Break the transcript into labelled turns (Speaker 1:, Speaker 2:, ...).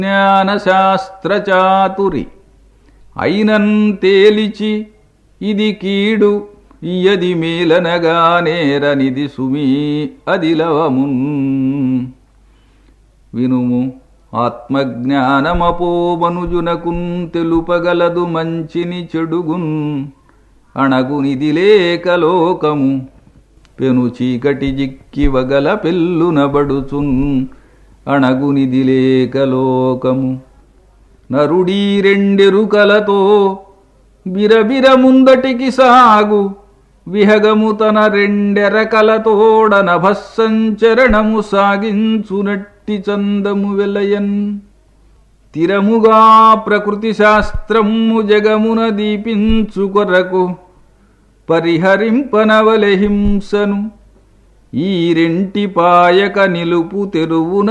Speaker 1: జ్ఞానశాస్త్రచాతురి అయినన్ తేలిచి ఇది కీడు ఇయది మేలనగా నేరనిది సుమీ అదిలవమున్. వినుము ఆత్మజ్ఞానమపోమనుజునకున్ తెలుపగలదు మంచిని చెడుగున్. అణగునిది లేకలోకము పెను చీకటి జిక్కివగల పెల్లునబడుచున్. అణగునిది లేకలోకము నరుడీ రెండెరుకలతో బిరబిర ముందటికి సాగు. విహగము తన రెండెరకలతోడ నభస్సంచరణము సాగించునట్టి చందము వెలయన్. తిరముగా ప్రకృతి శాస్త్రము జగమున దీపించు కొరకు పరిహరింపనవలె హింసను. ఈ రెంటి పాయక నిలుపు తెరువున